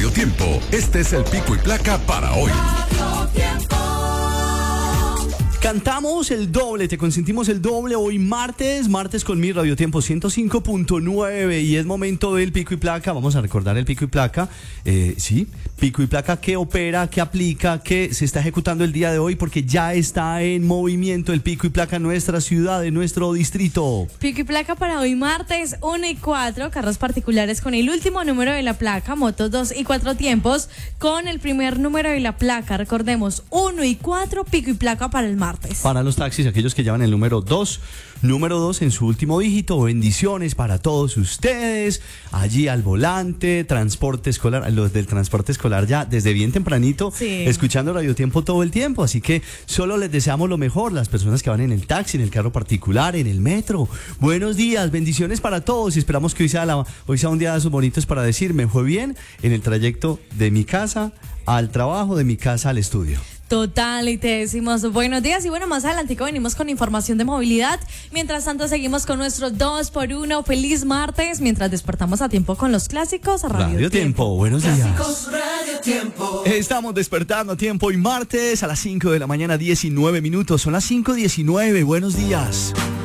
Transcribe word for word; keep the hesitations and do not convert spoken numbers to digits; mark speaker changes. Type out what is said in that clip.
Speaker 1: Radio Tiempo. Este es el pico y placa para hoy.
Speaker 2: Cantamos el doble, te consentimos el doble hoy martes, martes con mi Radio Tiempo ciento cinco punto nueve y es momento del pico y placa. Vamos a recordar el pico y placa, eh, sí, pico y placa que opera, que aplica, que se está ejecutando el día de hoy porque ya está en movimiento el pico y placa en nuestra ciudad, en nuestro distrito.
Speaker 3: Pico y placa para hoy martes uno y cuatro, carros particulares con el último número de la placa, motos dos y cuatro tiempos con el primer número de la placa. Recordemos, uno y cuatro, pico y placa para el martes.
Speaker 2: Para los taxis, aquellos que llevan el número dos, número dos en su último dígito, bendiciones para todos ustedes, allí al volante, transporte escolar, los del transporte escolar ya desde bien tempranito,
Speaker 3: sí,
Speaker 2: escuchando Radio Tiempo todo el tiempo, así que solo les deseamos lo mejor, las personas que van en el taxi, en el carro particular, en el metro, buenos días, bendiciones para todos y esperamos que hoy sea, la, hoy sea un día de esos bonitos para decir, me fue bien en el trayecto de mi casa al trabajo, de mi casa al estudio.
Speaker 3: Total, y te decimos buenos días y bueno, más adelantico venimos con información de movilidad. Mientras tanto seguimos con nuestro dos por uno. Feliz martes, mientras despertamos a tiempo con los clásicos Radio,
Speaker 2: Radio Tiempo. Tiempo, buenos días.
Speaker 4: Clásicos Radio Tiempo.
Speaker 2: Estamos despertando a tiempo y martes a las cinco de la mañana, diecinueve minutos. Son las cinco diecinueve, buenos días.